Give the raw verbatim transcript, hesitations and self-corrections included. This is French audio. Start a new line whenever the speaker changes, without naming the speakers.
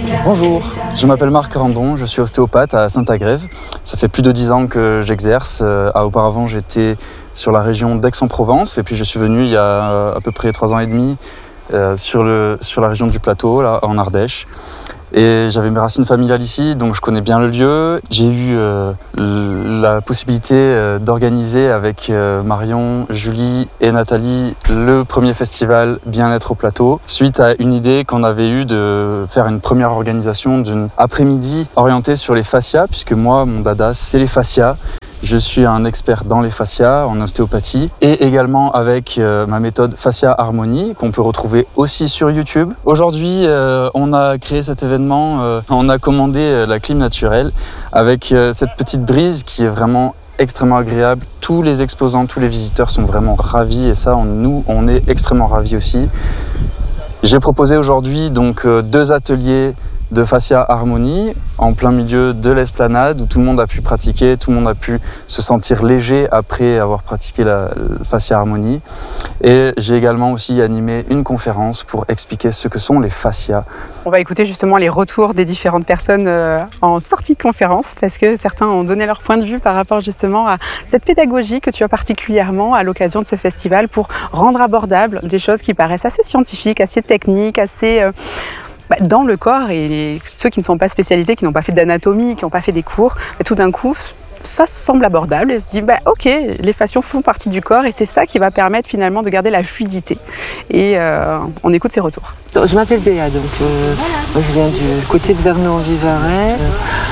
Bonjour, je m'appelle Marc Randon, je suis ostéopathe à Saint-Agrève. Ça fait plus de dix ans que j'exerce. Euh, auparavant, j'étais sur la région d'Aix-en-Provence et puis je suis venu il y a à peu près trois ans et demi euh, sur, le, sur la région du Plateau, là, en Ardèche. Et j'avais mes racines familiales ici, donc je connais bien le lieu. J'ai eu euh, la possibilité euh, d'organiser avec euh, Marion, Julie et Nathalie le premier festival Bien-être au Plateau, suite à une idée qu'on avait eue de faire une première organisation d'une après-midi orientée sur les fascias, puisque moi, mon dada, c'est les fascias. Je suis un expert dans les fascias, en ostéopathie, et également avec euh, ma méthode Fascia Harmonie, qu'on peut retrouver aussi sur YouTube. Aujourd'hui, euh, on a créé cet événement, euh, on a commandé euh, la clim naturelle avec euh, cette petite brise qui est vraiment extrêmement agréable. Tous les exposants, tous les visiteurs sont vraiment ravis, et ça, on, nous, on est extrêmement ravis aussi. J'ai proposé aujourd'hui donc euh, deux ateliers de Fascia Harmonie en plein milieu de l'esplanade où tout le monde a pu pratiquer, tout le monde a pu se sentir léger après avoir pratiqué la, la Fascia Harmonie. Et j'ai également aussi animé une conférence pour expliquer ce que sont les fascias.
On va écouter justement les retours des différentes personnes euh, en sortie de conférence, parce que certains ont donné leur point de vue par rapport justement à cette pédagogie que tu as particulièrement à l'occasion de ce festival pour rendre abordable des choses qui paraissent assez scientifiques, assez techniques, assez... Euh, dans le corps, et ceux qui ne sont pas spécialisés, qui n'ont pas fait d'anatomie, qui n'ont pas fait des cours, tout d'un coup, ça semble abordable et se dit bah, ok, les fascias font partie du corps et c'est ça qui va permettre finalement de garder la fluidité. Et euh, on écoute ses retours.
Je m'appelle Béa, donc euh, voilà. Moi je viens du côté de Vernon-en-Vivarais.